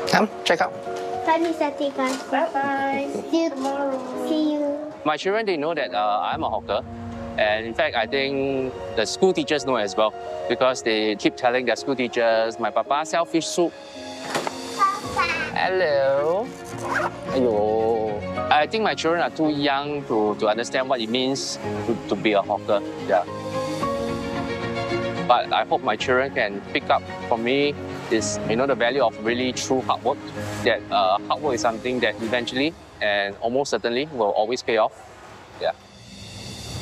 Come, check out. Bye, Mr. Tegan. Bye-bye. See you. My children, they know that I'm a hawker. And in fact, I think the school teachers know as well because they keep telling their school teachers, my papa sell fish soup. Hello. Ayo. I think my children are too young to understand what it means to be a hawker. Yeah. But I hope my children can pick up from me is, the value of really true hard work. That hard work is something that eventually and almost certainly will always pay off. Yeah.